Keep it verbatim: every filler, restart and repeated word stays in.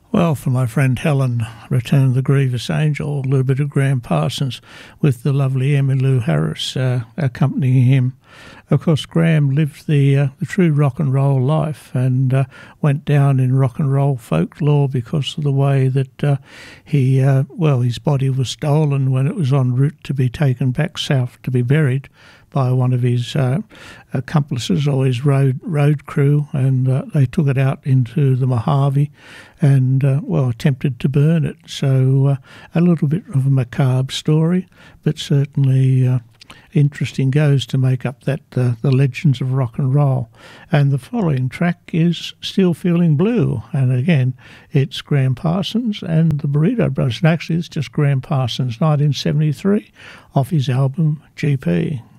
Well, for my friend Helen, Return of the Grievous Angel, a little bit of Graham Parsons with the lovely Emmylou Harris uh, accompanying him. Of course, Graham lived the, uh, the true rock and roll life and uh, went down in rock and roll folklore because of the way that uh, he, uh, well, his body was stolen when it was en route to be taken back south to be buried by one of his uh, accomplices or his road road crew, and uh, they took it out into the Mojave and, uh, well, attempted to burn it. So uh, a little bit of a macabre story, but certainly uh, interesting goes to make up that uh, the legends of rock and roll. And the following track is Still Feeling Blue, and again it's Graham Parsons and the Burrito Brothers, and actually it's just Graham Parsons, nineteen seventy-three, off his album G P.